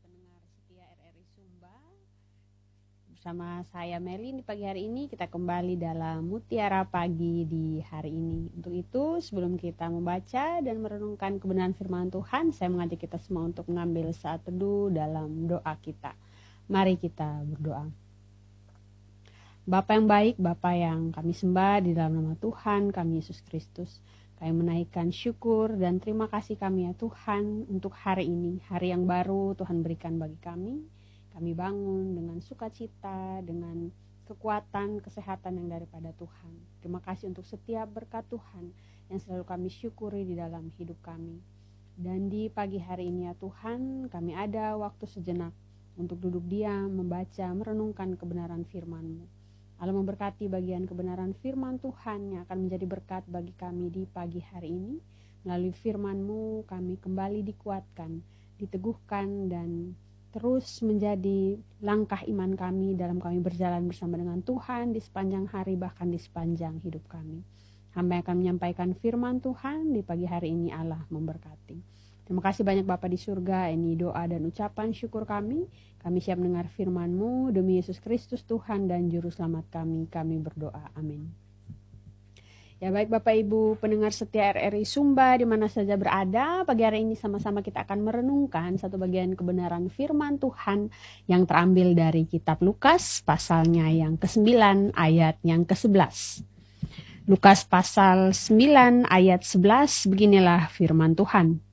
pendengar setia RRI Sumba. Bersama saya Melin di pagi hari ini kita kembali dalam Mutiara Pagi di hari ini. Untuk itu sebelum kita membaca dan merenungkan kebenaran firman Tuhan, saya mengajak kita semua untuk mengambil saat teduh dalam doa kita. Mari kita berdoa. Bapa yang baik, Bapa yang kami sembah di dalam nama Tuhan kami Yesus Kristus. Kami menaikkan syukur dan terima kasih kami ya Tuhan untuk hari ini, hari yang baru Tuhan berikan bagi kami. Kami bangun dengan sukacita, dengan kekuatan, kesehatan yang daripada Tuhan. Terima kasih untuk setiap berkat Tuhan yang selalu kami syukuri di dalam hidup kami. Dan di pagi hari ini ya Tuhan, kami ada waktu sejenak untuk duduk diam, membaca, merenungkan kebenaran firman-Mu. Allah memberkati bagian kebenaran firman Tuhan yang akan menjadi berkat bagi kami di pagi hari ini. Melalui firman-Mu kami kembali dikuatkan, diteguhkan dan terus menjadi langkah iman kami dalam kami berjalan bersama dengan Tuhan di sepanjang hari bahkan di sepanjang hidup kami. Hamba yang akan menyampaikan firman Tuhan di pagi hari ini Allah memberkati. Terima kasih banyak Bapa di surga, ini doa dan ucapan syukur kami. Kami siap mendengar firman-Mu demi Yesus Kristus Tuhan dan Juru Selamat kami berdoa. Amin. Ya baik Bapak Ibu pendengar setia RRI Sumba di mana saja berada, pagi hari ini sama-sama kita akan merenungkan satu bagian kebenaran firman Tuhan yang terambil dari kitab Lukas pasalnya yang ke-9 ayat yang ke-11. Lukas pasal 9 ayat 11, beginilah firman Tuhan.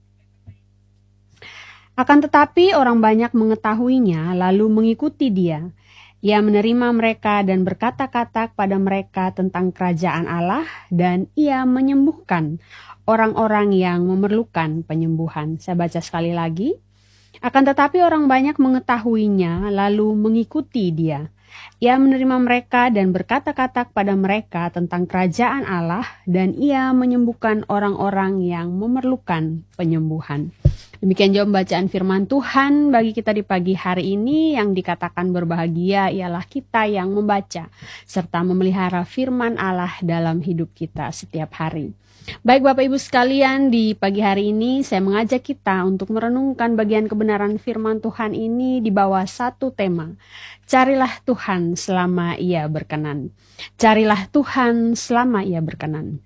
Akan tetapi orang banyak mengetahuinya lalu mengikuti dia. Ia menerima mereka dan berkata-kata kepada mereka tentang kerajaan Allah dan ia menyembuhkan orang-orang yang memerlukan penyembuhan. Saya baca sekali lagi. Akan tetapi orang banyak mengetahuinya lalu mengikuti dia. Ia menerima mereka dan berkata-kata kepada mereka tentang kerajaan Allah dan ia menyembuhkan orang-orang yang memerlukan penyembuhan. Demikian jawab bacaan firman Tuhan bagi kita di pagi hari ini. Yang dikatakan berbahagia ialah kita yang membaca serta memelihara firman Allah dalam hidup kita setiap hari. Baik Bapak Ibu sekalian, di pagi hari ini saya mengajak kita untuk merenungkan bagian kebenaran firman Tuhan ini di bawah satu tema. Carilah Tuhan selama Ia berkenan. Carilah Tuhan selama Ia berkenan.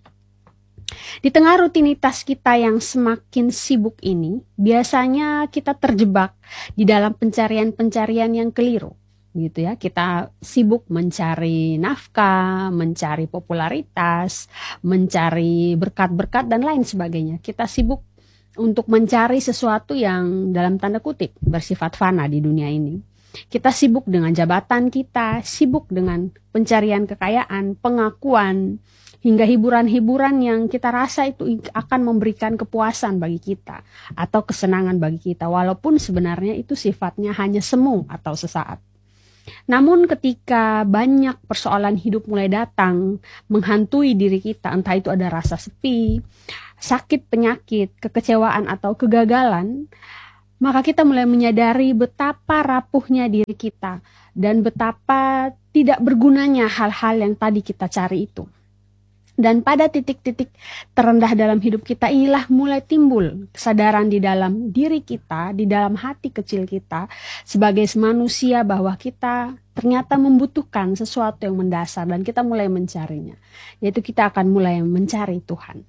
Di tengah rutinitas kita yang semakin sibuk ini, biasanya kita terjebak di dalam pencarian-pencarian yang keliru. Gitu ya, kita sibuk mencari nafkah, mencari popularitas, mencari berkat-berkat dan lain sebagainya. Kita sibuk untuk mencari sesuatu yang dalam tanda kutip bersifat fana di dunia ini. Kita sibuk dengan jabatan kita, sibuk dengan pencarian kekayaan, pengakuan, hingga hiburan-hiburan yang kita rasa itu akan memberikan kepuasan bagi kita atau kesenangan bagi kita, walaupun sebenarnya itu sifatnya hanya semu atau sesaat. Namun ketika banyak persoalan hidup mulai datang menghantui diri kita, entah itu ada rasa sepi, sakit, penyakit, kekecewaan atau kegagalan, maka kita mulai menyadari betapa rapuhnya diri kita dan betapa tidak bergunanya hal-hal yang tadi kita cari itu. Dan pada titik-titik terendah dalam hidup kita inilah mulai timbul kesadaran di dalam diri kita, di dalam hati kecil kita sebagai manusia bahwa kita ternyata membutuhkan sesuatu yang mendasar dan kita mulai mencarinya. Yaitu kita akan mulai mencari Tuhan.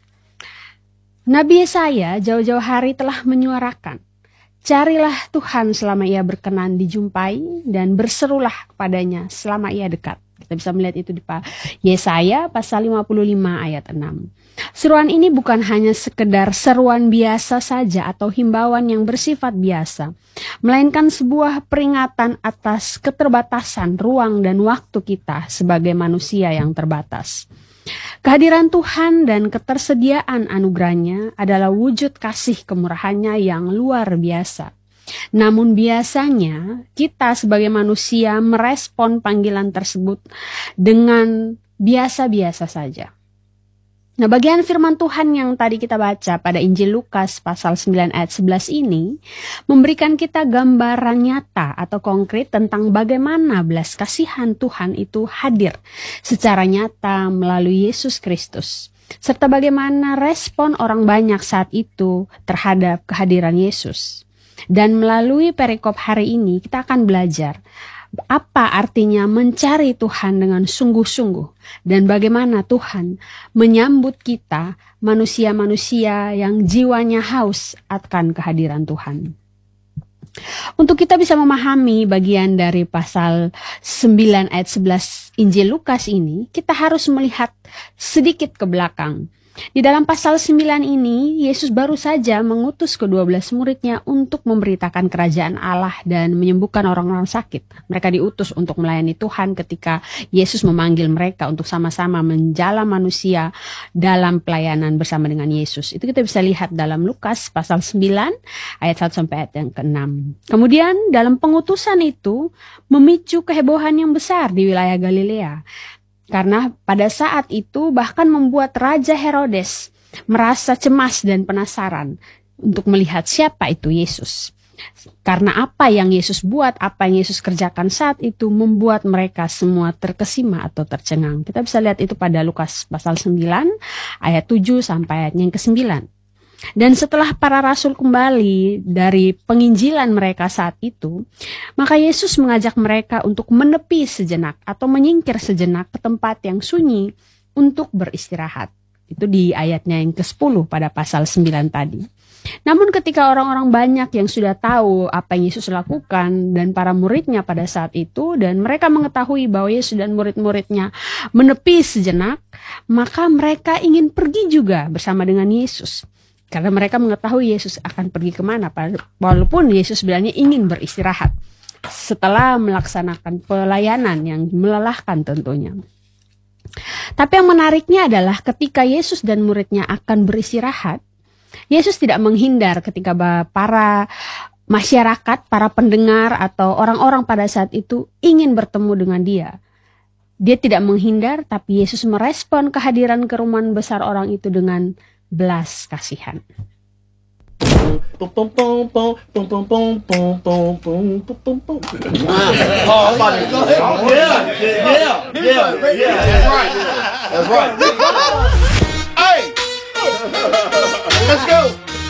Nabi Yesaya jauh-jauh hari telah menyuarakan, carilah Tuhan selama Ia berkenan dijumpai dan berserulah kepadanya selama Ia dekat. Kita bisa melihat itu di Yesaya pasal 55 ayat 6. Seruan ini bukan hanya sekedar seruan biasa saja atau himbauan yang bersifat biasa, melainkan sebuah peringatan atas keterbatasan ruang dan waktu kita sebagai manusia yang terbatas. Kehadiran Tuhan dan ketersediaan anugerahnya adalah wujud kasih kemurahannya yang luar biasa. Namun biasanya kita sebagai manusia merespon panggilan tersebut dengan biasa-biasa saja. Nah, bagian firman Tuhan yang tadi kita baca pada Injil Lukas pasal 9 ayat 11 ini memberikan kita gambaran nyata atau konkret tentang bagaimana belas kasihan Tuhan itu hadir secara nyata melalui Yesus Kristus. Serta bagaimana respon orang banyak saat itu terhadap kehadiran Yesus. Dan melalui perikop hari ini kita akan belajar apa artinya mencari Tuhan dengan sungguh-sungguh dan bagaimana Tuhan menyambut kita, manusia-manusia yang jiwanya haus akan kehadiran Tuhan. Untuk kita bisa memahami bagian dari pasal 9 ayat 11 Injil Lukas ini, kita harus melihat sedikit ke belakang. Di dalam pasal 9 ini, Yesus baru saja mengutus ke-12 muridnya untuk memberitakan kerajaan Allah dan menyembuhkan orang-orang sakit. Mereka diutus untuk melayani Tuhan ketika Yesus memanggil mereka untuk sama-sama menjala manusia dalam pelayanan bersama dengan Yesus. Itu kita bisa lihat dalam Lukas pasal 9 ayat 1 sampai ayat yang ke-6. Kemudian dalam pengutusan itu memicu kehebohan yang besar di wilayah Galilea. Karena pada saat itu bahkan membuat Raja Herodes merasa cemas dan penasaran untuk melihat siapa itu Yesus. Karena apa yang Yesus buat, apa yang Yesus kerjakan saat itu membuat mereka semua terkesima atau tercengang. Kita bisa lihat itu pada Lukas pasal 9 ayat 7 sampai ayat yang ke-9. Dan setelah para rasul kembali dari penginjilan mereka saat itu, maka Yesus mengajak mereka untuk menepi sejenak atau menyingkir sejenak ke tempat yang sunyi untuk beristirahat. Itu di ayatnya yang ke-10 pada pasal 9 tadi. Namun ketika orang-orang banyak yang sudah tahu apa yang Yesus lakukan dan para muridnya pada saat itu, dan mereka mengetahui bahwa Yesus dan murid-muridnya menepi sejenak, maka mereka ingin pergi juga bersama dengan Yesus. Karena mereka mengetahui Yesus akan pergi kemana, walaupun Yesus sebenarnya ingin beristirahat setelah melaksanakan pelayanan yang melelahkan tentunya. Tapi yang menariknya adalah ketika Yesus dan muridnya akan beristirahat, Yesus tidak menghindar ketika para masyarakat, para pendengar atau orang-orang pada saat itu ingin bertemu dengan dia. Dia tidak menghindar, tapi Yesus merespon kehadiran kerumunan besar orang itu dengan belas kasihan. That's right. Hey, let's go.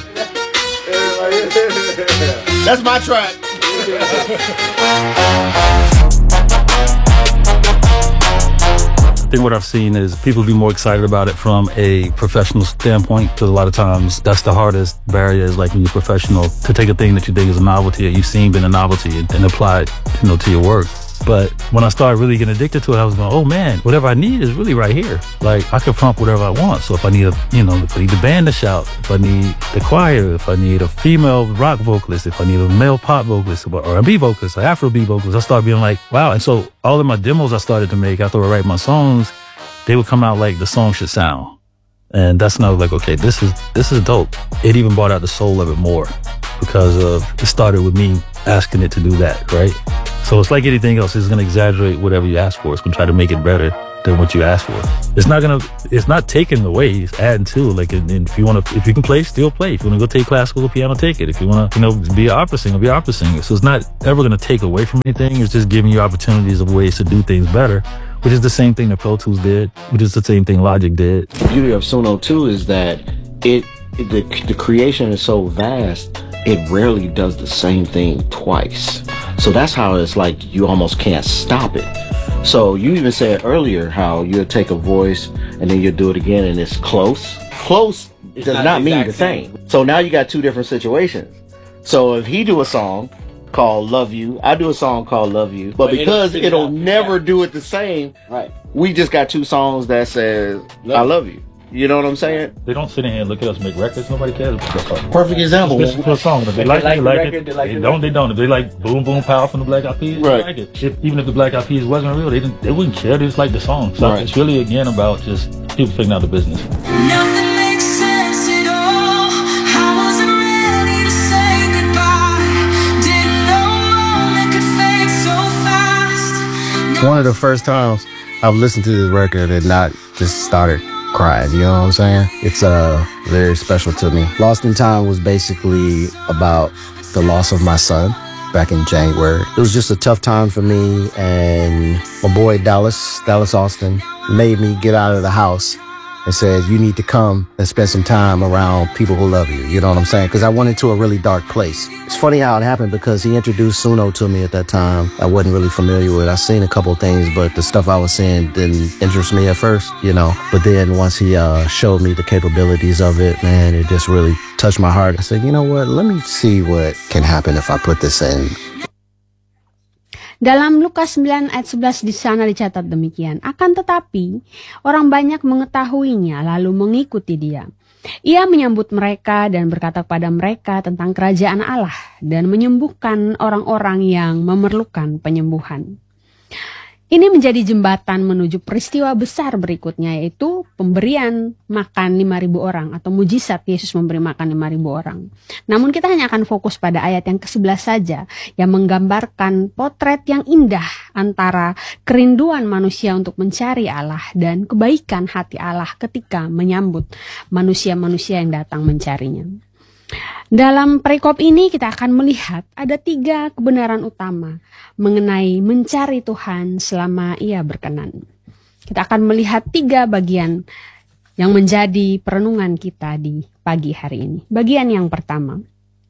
That's my track. I think what I've seen is people be more excited about it from a professional standpoint, because a lot of times that's the hardest barrier, is like when you're professional, to take a thing that you think is a novelty or you've seen been a novelty and apply it, to your work. But when I started really getting addicted to it, I was going, oh man, whatever I need is really right here. Like I can prompt whatever I want. So if I need if I need the band to shout, if I need the choir, if I need a female rock vocalist, if I need a male pop vocalist or R&B vocalist, or Afrobeat vocalist, I started being like, wow. And so all of my demos I started to make after I write my songs, they would come out like the song should sound. And that's when I was like, okay, this is dope. It even brought out the soul of it more because it started with me asking it to do that, right? So it's like anything else. It's going to exaggerate whatever you ask for. It's going to try to make it better than what you asked for. It's not taking away, it's adding to. Like, and if you can play, still play. If you want to go take classical piano, take it. If you want to, be an opera singer, be an opera singer. So it's not ever going to take away from anything. It's just giving you opportunities of ways to do things better, which is the same thing that Pro Tools did, which is the same thing Logic did. The beauty of Suno too is that the creation is so vast, it rarely does the same thing twice. So that's how it's like you almost can't stop it. So you even said earlier how you'll take a voice and then you'll do it again and it's close. Close does not mean the same. So now you got two different situations. So if he do a song called Love You, I do a song called Love You, but because it'll never do it the same, right? We just got two songs that says I love you. You know what I'm saying? They don't sit in here and look at us make records. Nobody cares. Perfect example. Listen to a song. If they like it. They don't. If they like Boom Boom Pow from the Black Eyed Peas, right. They like it. Even if the Black Eyed Peas wasn't real, they wouldn't care. They just like the song. So It's really, again, about just people figuring out the business. Nothing makes sense at all. I wasn't ready to say goodbye. Didn't know moment could fade so fast. One of the first times I've listened to this record and not just started crying, you know what I'm saying? It's very special to me. Lost in Time was basically about the loss of my son back in January. It was just a tough time for me, and my boy Dallas Austin made me get out of the house and said, you need to come and spend some time around people who love you. You know what I'm saying? Because I went into a really dark place. It's funny how it happened because he introduced Suno to me at that time. I wasn't really familiar with it. I seen a couple things, but the stuff I was seeing didn't interest me at first, you know. But then once he showed me the capabilities of it, man, it just really touched my heart. I said, you know what? Let me see what can happen if I put this in. Dalam Lukas 9 ayat 11 di sana dicatat demikian. Akan tetapi, orang banyak mengetahuinya lalu mengikuti dia. Ia menyambut mereka dan berkata kepada mereka tentang kerajaan Allah dan menyembuhkan orang-orang yang memerlukan penyembuhan. Ini menjadi jembatan menuju peristiwa besar berikutnya, yaitu pemberian makan 5.000 orang atau mujizat Yesus memberi makan 5.000 orang. Namun kita hanya akan fokus pada ayat yang ke-11 saja yang menggambarkan potret yang indah antara kerinduan manusia untuk mencari Allah dan kebaikan hati Allah ketika menyambut manusia-manusia yang datang mencarinya. Dalam perikop ini kita akan melihat ada 3 kebenaran utama mengenai mencari Tuhan selama Ia berkenan. Kita akan melihat 3 bagian yang menjadi perenungan kita di pagi hari ini. Bagian yang pertama,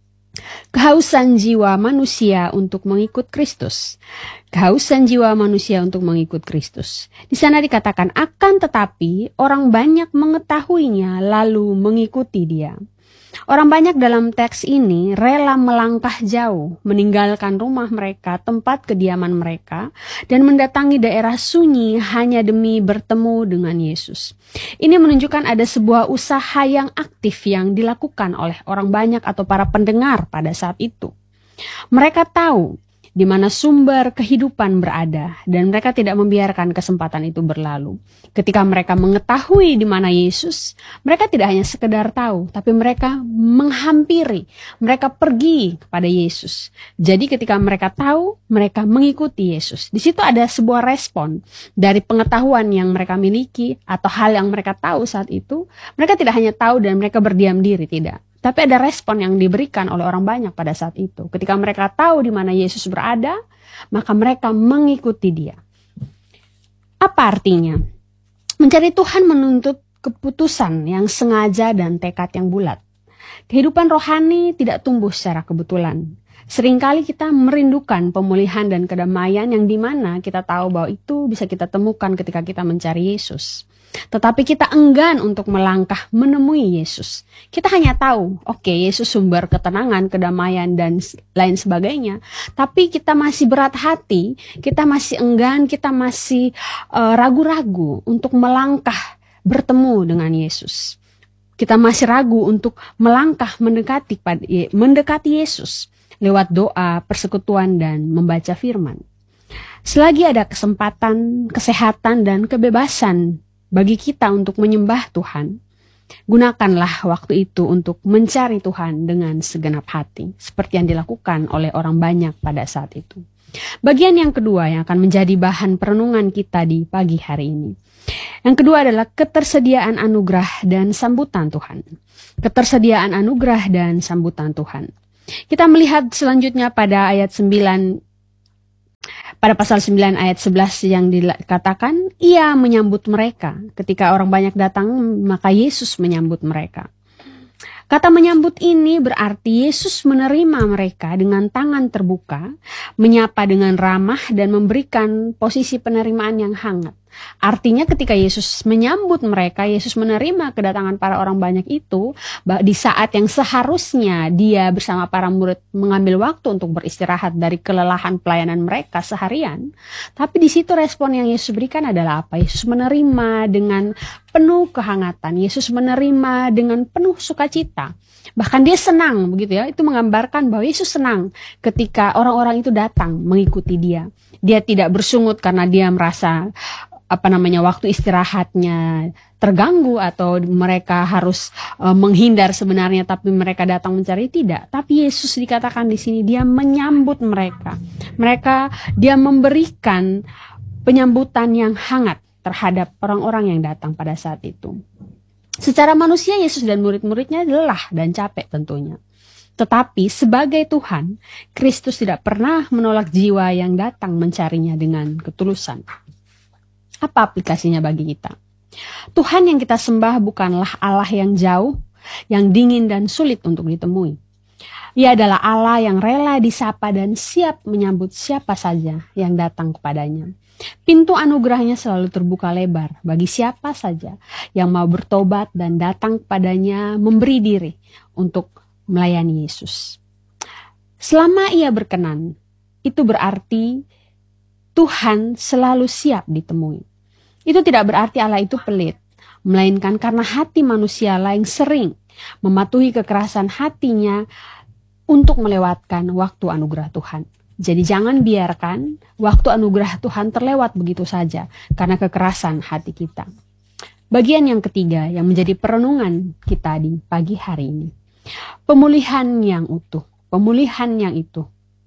kehausan jiwa manusia untuk mengikut Kristus. Kehausan jiwa manusia untuk mengikut Kristus. Di sana dikatakan, akan tetapi orang banyak mengetahuinya lalu mengikuti dia. Orang banyak dalam teks ini rela melangkah jauh, meninggalkan rumah mereka, tempat kediaman mereka, dan mendatangi daerah sunyi hanya demi bertemu dengan Yesus. Ini menunjukkan ada sebuah usaha yang aktif yang dilakukan oleh orang banyak atau para pendengar pada saat itu. Mereka tahu di mana sumber kehidupan berada, dan mereka tidak membiarkan kesempatan itu berlalu. Ketika mereka mengetahui di mana Yesus, mereka tidak hanya sekedar tahu, tapi mereka menghampiri, mereka pergi kepada Yesus. Jadi ketika mereka tahu, mereka mengikuti Yesus. Di situ ada sebuah respon dari pengetahuan yang mereka miliki atau hal yang mereka tahu saat itu. Mereka tidak hanya tahu dan mereka berdiam diri, tidak. Tapi ada respon yang diberikan oleh orang banyak pada saat itu. Ketika mereka tahu di mana Yesus berada, maka mereka mengikuti dia. Apa artinya? Mencari Tuhan menuntut keputusan yang sengaja dan tekad yang bulat. Kehidupan rohani tidak tumbuh secara kebetulan. Seringkali kita merindukan pemulihan dan kedamaian yang dimana kita tahu bahwa itu bisa kita temukan ketika kita mencari Yesus. Tetapi kita enggan untuk melangkah menemui Yesus. Kita hanya tahu, oke, Yesus sumber ketenangan, kedamaian, dan lain sebagainya. Tapi kita masih berat hati, kita masih enggan, kita masih ragu-ragu untuk melangkah bertemu dengan Yesus. Kita masih ragu untuk melangkah mendekati Yesus lewat doa, persekutuan, dan membaca firman. Selagi ada kesempatan, kesehatan, dan kebebasan bagi kita untuk menyembah Tuhan, gunakanlah waktu itu untuk mencari Tuhan dengan segenap hati, seperti yang dilakukan oleh orang banyak pada saat itu. Bagian yang kedua yang akan menjadi bahan perenungan kita di pagi hari ini. Yang kedua adalah ketersediaan anugerah dan sambutan Tuhan. Ketersediaan anugerah dan sambutan Tuhan. Kita melihat selanjutnya pada ayat 9, pada pasal 9 ayat 11 yang dikatakan, ia menyambut mereka. Ketika orang banyak datang, maka Yesus menyambut mereka. Kata menyambut ini berarti Yesus menerima mereka dengan tangan terbuka, menyapa dengan ramah, dan memberikan posisi penerimaan yang hangat. Artinya ketika Yesus menyambut mereka, Yesus menerima kedatangan para orang banyak itu di saat yang seharusnya dia bersama para murid mengambil waktu untuk beristirahat dari kelelahan pelayanan mereka seharian. Tapi di situ respon yang Yesus berikan adalah apa? Yesus menerima dengan penuh kehangatan. Yesus menerima dengan penuh sukacita. Bahkan dia senang, begitu ya. Itu menggambarkan bahwa Yesus senang ketika orang-orang itu datang mengikuti dia. Dia tidak bersungut karena dia merasa waktu istirahatnya terganggu atau mereka harus menghindar sebenarnya, tapi mereka datang mencari, tidak. Tapi Yesus dikatakan di sini dia menyambut mereka. Dia memberikan penyambutan yang hangat terhadap orang-orang yang datang pada saat itu. Secara manusia Yesus dan murid-muridnya lelah dan capek tentunya. Tetapi sebagai Tuhan, Kristus tidak pernah menolak jiwa yang datang mencarinya dengan ketulusan. Apa aplikasinya bagi kita? Tuhan yang kita sembah bukanlah Allah yang jauh, yang dingin dan sulit untuk ditemui. Ia adalah Allah yang rela disapa dan siap menyambut siapa saja yang datang kepadanya. Pintu anugerahnya selalu terbuka lebar bagi siapa saja yang mau bertobat dan datang kepadanya, memberi diri untuk melayani Yesus. Selama ia berkenan, itu berarti Tuhan selalu siap ditemui. Itu tidak berarti Allah itu pelit, melainkan karena hati manusia yang sering mematuhi kekerasan hatinya untuk melewatkan waktu anugerah Tuhan. Jadi jangan biarkan waktu anugerah Tuhan terlewat begitu saja karena kekerasan hati kita. Bagian yang ketiga yang menjadi perenungan kita di pagi hari ini. Pemulihan yang utuh, pemulihan yang itu.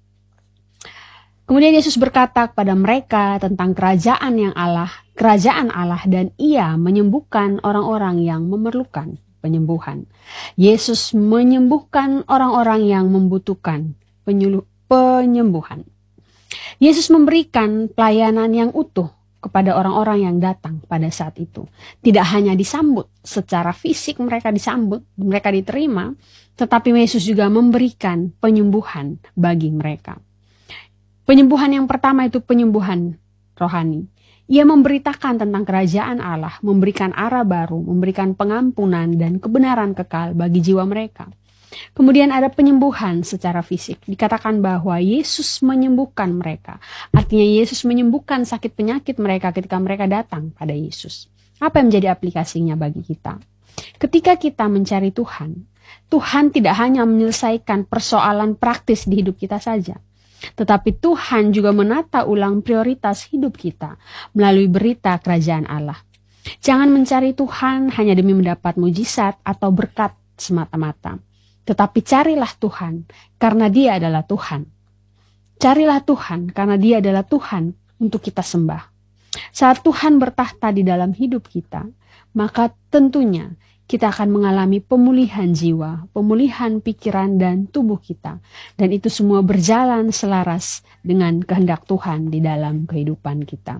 Kemudian Yesus berkata kepada mereka tentang kerajaan Allah dan ia menyembuhkan orang-orang yang memerlukan penyembuhan. Yesus menyembuhkan orang-orang yang membutuhkan penyembuhan. Yesus memberikan pelayanan yang utuh kepada orang-orang yang datang pada saat itu. Tidak hanya disambut secara fisik mereka disambut, mereka diterima, tetapi Yesus juga memberikan penyembuhan bagi mereka. Penyembuhan yang pertama itu penyembuhan rohani. Ia memberitakan tentang kerajaan Allah, memberikan arah baru, memberikan pengampunan dan kebenaran kekal bagi jiwa mereka. Kemudian ada penyembuhan secara fisik. Dikatakan bahwa Yesus menyembuhkan mereka. Artinya Yesus menyembuhkan sakit penyakit mereka ketika mereka datang pada Yesus. Apa yang menjadi aplikasinya bagi kita? Ketika kita mencari Tuhan, Tuhan tidak hanya menyelesaikan persoalan praktis di hidup kita saja. Tetapi Tuhan juga menata ulang prioritas hidup kita melalui berita kerajaan Allah. Jangan mencari Tuhan hanya demi mendapat mujizat atau berkat semata-mata. Tetapi carilah Tuhan karena Dia adalah Tuhan. Carilah Tuhan karena Dia adalah Tuhan untuk kita sembah. Saat Tuhan bertahta di dalam hidup kita, maka tentunya kita akan mengalami pemulihan jiwa, pemulihan pikiran dan tubuh kita. Dan itu semua berjalan selaras dengan kehendak Tuhan di dalam kehidupan kita.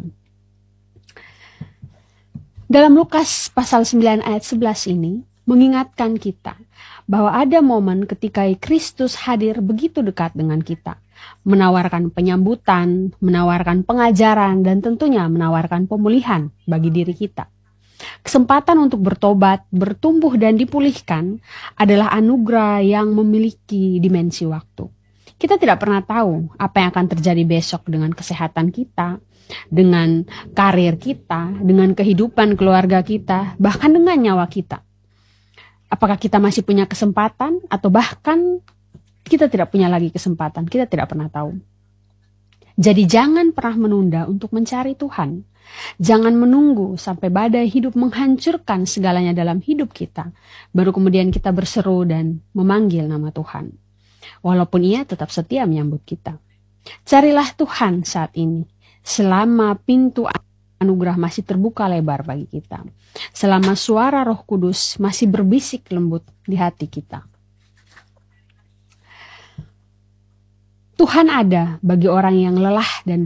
Dalam Lukas pasal 9 ayat 11 ini, mengingatkan kita bahwa ada momen ketika Kristus hadir begitu dekat dengan kita. Menawarkan penyambutan, menawarkan pengajaran, dan tentunya menawarkan pemulihan bagi diri kita. Kesempatan untuk bertobat, bertumbuh dan dipulihkan adalah anugerah yang memiliki dimensi waktu. Kita tidak pernah tahu apa yang akan terjadi besok dengan kesehatan kita, dengan karir kita, dengan kehidupan keluarga kita, bahkan dengan nyawa kita. Apakah kita masih punya kesempatan atau bahkan kita tidak punya lagi kesempatan, kita tidak pernah tahu. Jadi jangan pernah menunda untuk mencari Tuhan. Jangan menunggu sampai badai hidup menghancurkan segalanya dalam hidup kita. Baru kemudian kita berseru dan memanggil nama Tuhan. Walaupun Ia tetap setia menyambut kita. Carilah Tuhan saat ini. Selama pintu anugerah masih terbuka lebar bagi kita. Selama suara Roh Kudus masih berbisik lembut di hati kita. Tuhan ada bagi orang yang lelah dan